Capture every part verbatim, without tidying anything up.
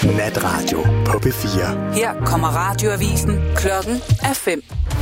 Natradio på P fire. Her kommer radioavisen. Klokken er fem.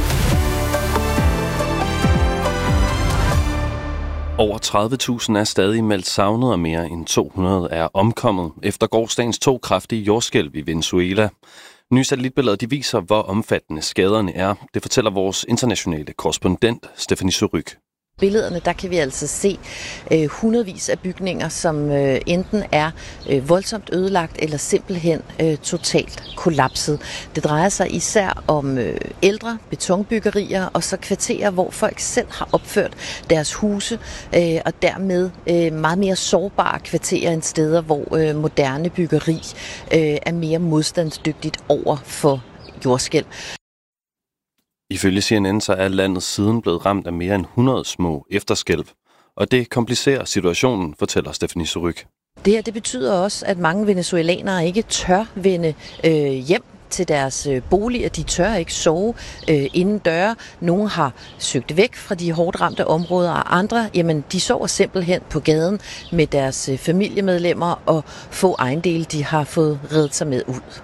Over tredive tusind er stadig meldt savnet, og mere end to hundrede er omkommet efter gårsdagens to kraftige jordskælv i Venezuela. Nye satellitbilleder de viser, hvor omfattende skaderne er. Det fortæller vores internationale korrespondent, Stephanie Surrugue. Billederne, der kan vi altså se øh, hundredvis af bygninger, som øh, enten er øh, voldsomt ødelagt eller simpelthen øh, totalt kollapset. Det drejer sig især om øh, ældre betonbyggerier og så kvarterer, hvor folk selv har opført deres huse, øh, og dermed øh, meget mere sårbare kvarterer end steder, hvor øh, moderne byggeri øh, er mere modstandsdygtigt over for jordskælv. Ifølge C N N så er landet siden blevet ramt af mere end hundrede små efterskælv, og det komplicerer situationen, fortæller Stephanie Surrugue. Det her det betyder også, at mange venezuelanere ikke tør vende øh, hjem til deres øh, boliger. De tør ikke sove øh, inden døre. Nogle har søgt væk fra de hårdt ramte områder, og andre jamen, de sover simpelthen på gaden med deres øh, familiemedlemmer og få ejendele, de har fået reddet sig med ud.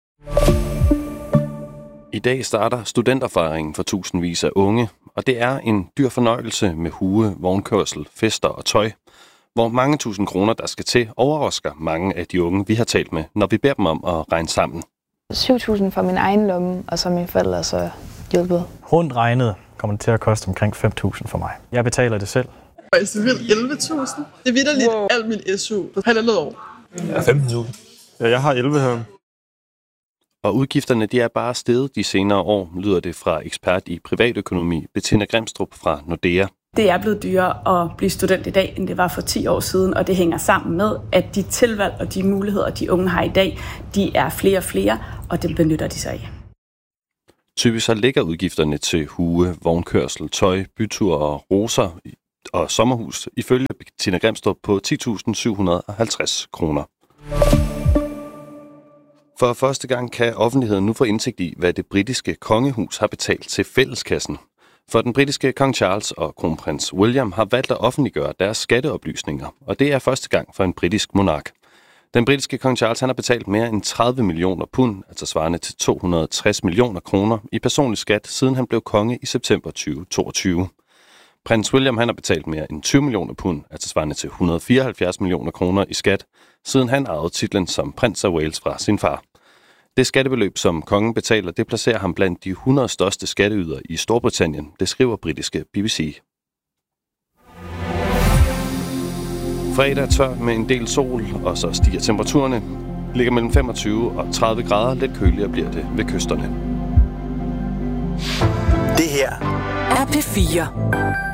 I dag starter studenterfejringen for tusindvis af unge, og det er en dyr fornøjelse med hue, vognkørsel, fester og tøj, hvor mange tusind kroner, der skal til, overrasker mange af de unge, vi har talt med, når vi beder dem om at regne sammen. syv tusind fra min egen lomme, og så mine forældre så hjulpet. Rundt regnet kommer det til at koste omkring fem tusind for mig. Jeg betaler det selv. Altså vildt elleve tusind. Det er vitterligt wow. Alt min S U på halvandet år. Ja, femten tusind. Ja, jeg har elleve her. Og udgifterne de er bare steget de senere år, lyder det fra ekspert i privatøkonomi, Bettina Grimstrup fra Nordea. Det er blevet dyrere at blive student i dag, end det var for ti år siden, og det hænger sammen med, at de tilvalg og de muligheder, de unge har i dag, de er flere og flere, og det benytter de sig af. Typisk så ligger udgifterne til hue, vognkørsel, tøj, byture og roser og sommerhus ifølge Bettina Grimstrup på ti tusind syv hundrede og halvtreds kroner. For første gang kan offentligheden nu få indsigt i, hvad det britiske kongehus har betalt til fælleskassen. For den britiske kong Charles og kronprins William har valgt at offentliggøre deres skatteoplysninger, og det er første gang for en britisk monark. Den britiske kong Charles han har betalt mere end tredive millioner pund, altså svarende til to hundrede og tres millioner kroner, i personlig skat, siden han blev konge i september tyve toogtyve. Prins William han har betalt mere end tyve millioner pund, altså svarende til et hundrede og fireoghalvfjerds millioner kroner i skat, siden han arvede titlen som prins af Wales fra sin far. Det skattebeløb, som kongen betaler, det placerer ham blandt de hundrede største skatteydere i Storbritannien, det skriver britiske B B C. Fredag er tør med en del sol, og så stiger temperaturerne. Ligger mellem femogtyve og tredive grader, lidt køligere bliver det ved kysterne. Det her er P fire.